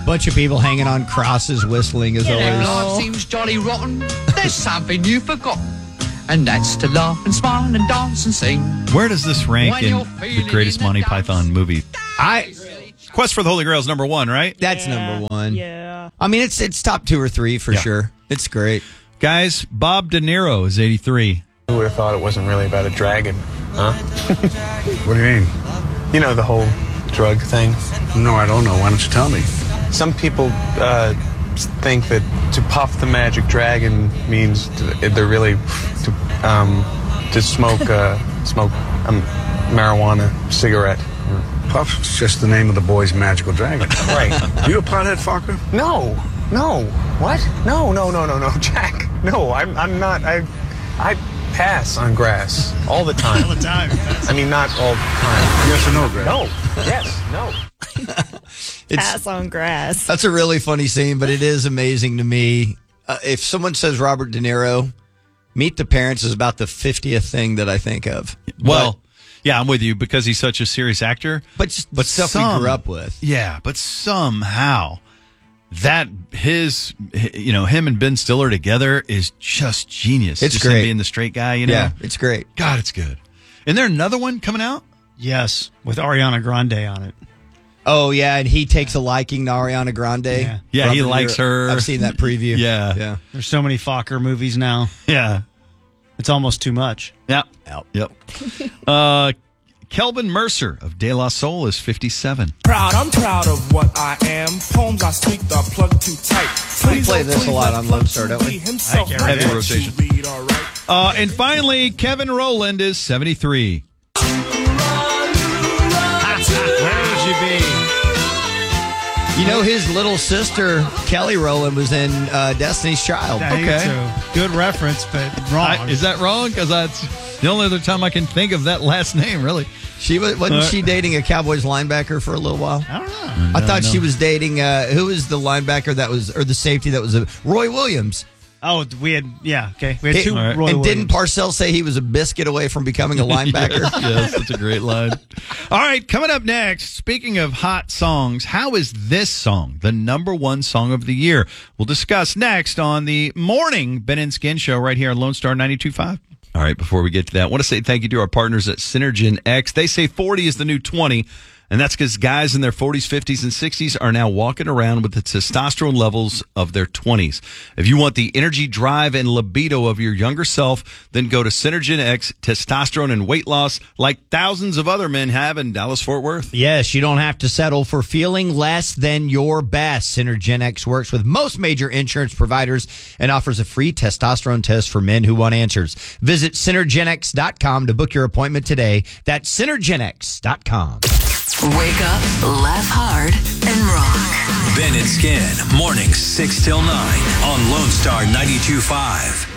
Bunch of people hanging on crosses, whistling as always. Life seems jolly rotten. There's something you forgot. And that's to laugh and smile and dance and sing. Where does this rank in the greatest Monty Python movie? Quest for the Holy Grail is number 1, right? That's number 1. Yeah. I mean, it's top 2 or 3 for sure. It's great. Guys, Bob De Niro is 83. Who would have thought it wasn't really about a dragon, huh? What do you mean? You know, the whole drug thing. No, I don't know. Why don't you tell me? Some people think that to puff the magic dragon means they're really to smoke marijuana cigarette. Puff's just the name of the boy's magical dragon. Right. You a pothead, Fokker? No. What? No, Jack. No, I'm not. I pass on grass all the time. All the time. I mean, not all the time. Yes or no, Greg? No. Yes. No. Pass on grass. That's a really funny scene, but it is amazing to me. If someone says Robert De Niro, Meet the Parents is about the 50th thing that I think of. Well, yeah, I'm with you because he's such a serious actor. But stuff we grew up with. Yeah, but somehow that him and Ben Stiller together is just genius. It's just great. Him being the straight guy, Yeah, it's great. God, it's good. Isn't there another one coming out? Yes, with Ariana Grande on it. Oh, yeah, and he takes a liking to Ariana Grande. Yeah, he likes her. I've seen that preview. Yeah. There's so many Fokker movies now. Yeah. It's almost too much. Yep. Kelvin Mercer of De La Soul is 57. I'm proud of what I am. Poems I speak are plugged too tight. We play this a lot on Lone Star, don't we? Heavy rotation. And finally, Kevin Rowland is 73. Where would you be? You know, his little sister, Kelly Rowland, was in Destiny's Child. Okay. Good reference, but wrong. Is that wrong? Because that's the only other time I can think of that last name, really. Wasn't she dating a Cowboys linebacker for a little while? I don't know. I thought she was dating, who was the linebacker or the safety that was Roy Williams. Oh, we had two All right. Roy And didn't Williams. Parcells say he was a biscuit away from becoming a linebacker? Yes, that's a great line. All right, coming up next, speaking of hot songs, how is this song the number 1 song of the year? We'll discuss next on the morning Ben and Skin show right here on Lone Star 92.5. All right, before we get to that, I want to say thank you to our partners at Synergen X. They say 40 is the new 20. And that's because guys in their 40s, 50s, and 60s are now walking around with the testosterone levels of their 20s. If you want the energy, drive, and libido of your younger self, then go to Synergen X Testosterone and Weight Loss like thousands of other men have in Dallas-Fort Worth. Yes, you don't have to settle for feeling less than your best. Synergen X works with most major insurance providers and offers a free testosterone test for men who want answers. Visit SynergenX.com to book your appointment today. That's SynergenX.com. Wake up, laugh hard, and rock. Ben and Skin, mornings 6 till 9 on Lone Star 92.5.